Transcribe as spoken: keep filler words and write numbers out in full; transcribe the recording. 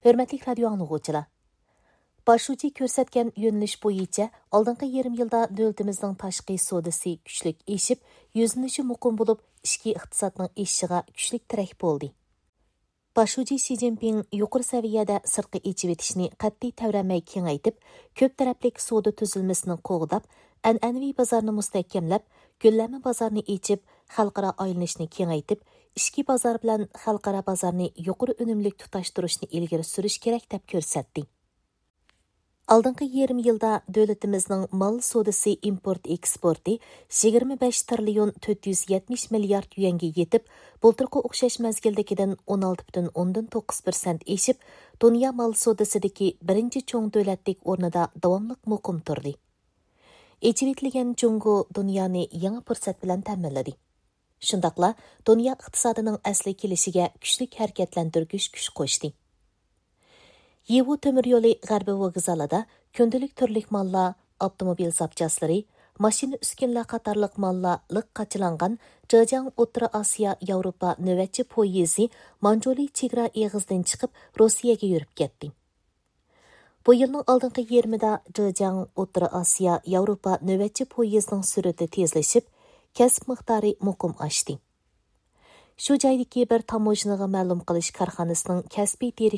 Hörmətlik radio anlıqçılar. Başucu ko'rsatgan yo'nalish bo'yicha oldingi yarim yilda davlatimizning tashqi savdosi kuchlik eshib, yuzlanishi muqim bo'lib, ichki iqtisodning eshishiga kuchlik tirak bo'ldi. Başucu Xi Jinping yuqori saviyada sirtqi echib etishni qat'iy tavramay kengaytib, ko'p taraflik savdo tuzilmasini qo'g'dab, an'anaviy bozorni mustahkamlab, ko'lami bozorni echib, xalqaro aylanishni kengaytib, ichki bozor bilan xalqaro bozorni yuqori unumlik tutashtirishni ilgari surish kerak deb ko'rsatdi. Алдыңғы yarim yilda davlatimizning mal savdosi import eksporti yigirma besh trillion to'rt yuz yetmish milliard yuanga yetib, bulturqi o'xshash mazgildagidan o'n olti butun o'ndan to'qqiz persent eshib, dunyo mal savdosidagi birinchi cho'ng davlatlik o'rnida davomli muqim turdi. Echivitligan Jungo dunyoni yangi fursat bilan ta'minladi. Shundaqla dunyo iqtisodining asli kelishiga kuchli harakatlantirgich kuch qo'shdi. Yevu temir yo'li g'arbi vokzalida kundalik turlik mallar, avtomobil zapchaslari, mashina uskunlar qatorliq mallar liq qachilangan Zhejiang O'rta Osiyo Yevropa navbatchi poyezdi Manjoliy chegara eg'izidan chiqib Rossiyaga yurib ketdi. Bu yilning oldingi yarmida Zhejiang O'rta Osiyo Yevropa navbatchi poyezdining sur'ati tezlashib, kasb miqdori muqim oshdi. Shu joydagi bir tamojnaga ma'lum qilish korxonasining kasbiy